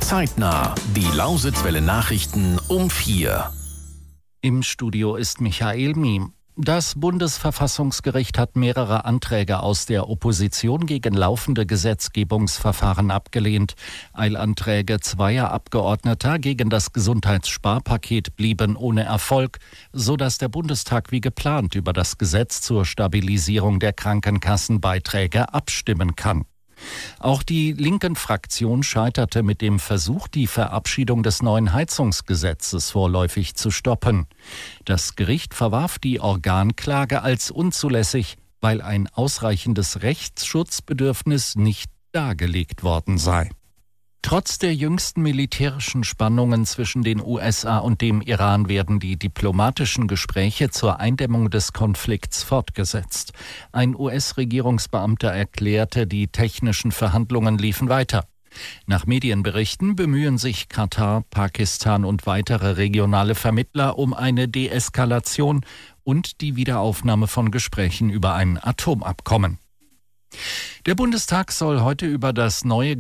Zeitnah, die Lausitzwelle Nachrichten um 4. Im Studio ist Michael Miem. Das Bundesverfassungsgericht hat mehrere Anträge aus der Opposition gegen laufende Gesetzgebungsverfahren abgelehnt. Eilanträge zweier Abgeordneter gegen das Gesundheitssparpaket blieben ohne Erfolg, sodass der Bundestag wie geplant über das Gesetz zur Stabilisierung der Krankenkassenbeiträge abstimmen kann. Auch die linken Fraktion scheiterte mit dem Versuch, die Verabschiedung des neuen Heizungsgesetzes vorläufig zu stoppen. Das Gericht verwarf die Organklage als unzulässig, weil ein ausreichendes Rechtsschutzbedürfnis nicht dargelegt worden sei. Trotz der jüngsten militärischen Spannungen zwischen den USA und dem Iran werden die diplomatischen Gespräche zur Eindämmung des Konflikts fortgesetzt. Ein US-Regierungsbeamter erklärte, die technischen Verhandlungen liefen weiter. Nach Medienberichten bemühen sich Katar, Pakistan und weitere regionale Vermittler um eine Deeskalation und die Wiederaufnahme von Gesprächen über ein Atomabkommen. Der Bundestag soll heute über das neue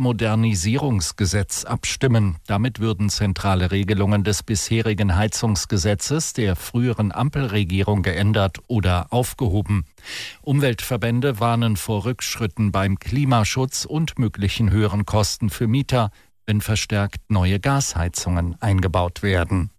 Gebäudemodernisierungsgesetz abstimmen. Damit würden zentrale Regelungen des bisherigen Heizungsgesetzes der früheren Ampelregierung geändert oder aufgehoben. Umweltverbände warnen vor Rückschritten beim Klimaschutz und möglichen höheren Kosten für Mieter, wenn verstärkt neue Gasheizungen eingebaut werden.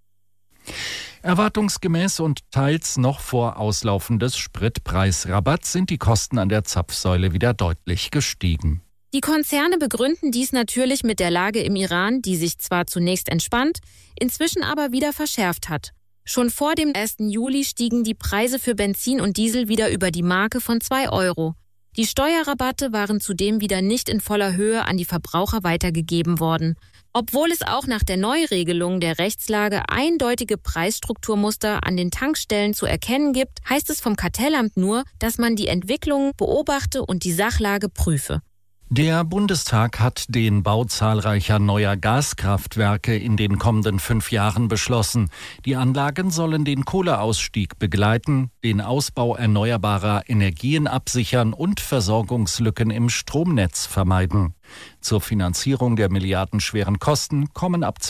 Erwartungsgemäß und teils noch vor Auslaufen des Spritpreisrabatts sind die Kosten an der Zapfsäule wieder deutlich gestiegen. Die Konzerne begründen dies natürlich mit der Lage im Iran, die sich zwar zunächst entspannt, inzwischen aber wieder verschärft hat. Schon vor dem 1. Juli stiegen die Preise für Benzin und Diesel wieder über die Marke von 2 Euro. Die Steuerrabatte waren zudem wieder nicht in voller Höhe an die Verbraucher weitergegeben worden. Obwohl es auch nach der Neuregelung der Rechtslage eindeutige Preisstrukturmuster an den Tankstellen zu erkennen gibt, heißt es vom Kartellamt nur, dass man die Entwicklung beobachte und die Sachlage prüfe. Der Bundestag hat den Bau zahlreicher neuer Gaskraftwerke in den kommenden 5 Jahren beschlossen. Die Anlagen sollen den Kohleausstieg begleiten, den Ausbau erneuerbarer Energien absichern und Versorgungslücken im Stromnetz vermeiden. Zur Finanzierung der milliardenschweren Kosten kommen ab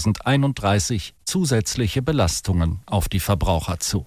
2031 zusätzliche Belastungen auf die Verbraucher zu.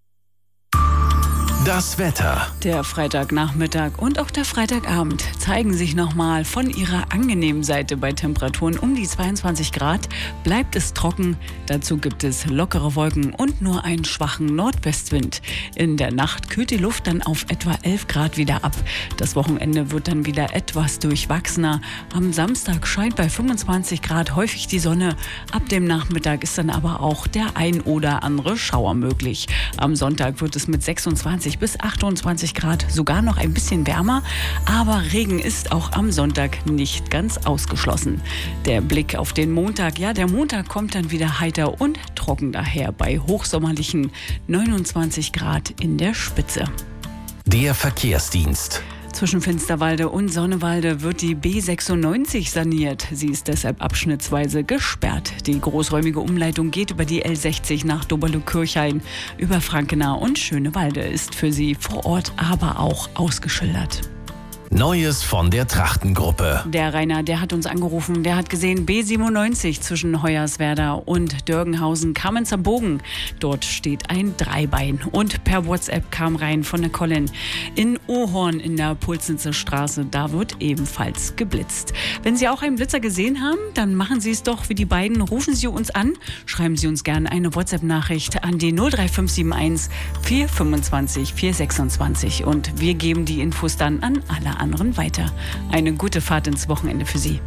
Das Wetter. Der Freitagnachmittag und auch der Freitagabend zeigen sich nochmal von ihrer angenehmen Seite. Bei Temperaturen um die 22 Grad bleibt es trocken. Dazu gibt es lockere Wolken und nur einen schwachen Nordwestwind. In der Nacht kühlt die Luft dann auf etwa 11 Grad wieder ab. Das Wochenende wird dann wieder etwas durchwachsener. Am Samstag scheint bei 25 Grad häufig die Sonne. Ab dem Nachmittag ist dann aber auch der ein oder andere Schauer möglich. Am Sonntag wird es mit 26 bis 28 Grad sogar noch ein bisschen wärmer, aber Regen ist auch am Sonntag nicht ganz ausgeschlossen. Der Blick auf den Montag, der Montag kommt dann wieder heiter und trocken daher bei hochsommerlichen 29 Grad in der Spitze. Der Verkehrsdienst. Zwischen Finsterwalde und Sonnewalde wird die B96 saniert. Sie ist deshalb abschnittsweise gesperrt. Die großräumige Umleitung geht über die L60 nach Doberle-Kirchhain. Über Frankenau und Schönewalde ist für sie vor Ort aber auch ausgeschildert. Neues von der Trachtengruppe. Der Rainer, der hat uns angerufen, der hat gesehen, B97 zwischen Hoyerswerda und Dörgenhausen-Kamenzer-Bogen. Dort steht ein Dreibein. Und per WhatsApp kam rein von der Colin. In Ohorn in der Pulsnitzer Straße, da wird ebenfalls geblitzt. Wenn Sie auch einen Blitzer gesehen haben, dann machen Sie es doch wie die beiden. Rufen Sie uns an, schreiben Sie uns gerne eine WhatsApp-Nachricht an die 03571 425 426 und wir geben die Infos dann an alle anderen weiter. Eine gute Fahrt ins Wochenende für Sie.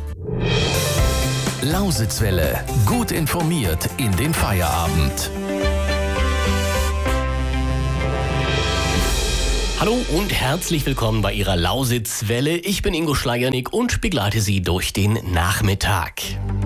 Lausitzwelle. Gut informiert in den Feierabend. Hallo und herzlich willkommen bei Ihrer Lausitzwelle. Ich bin Ingo Schleiernick und begleite Sie durch den Nachmittag.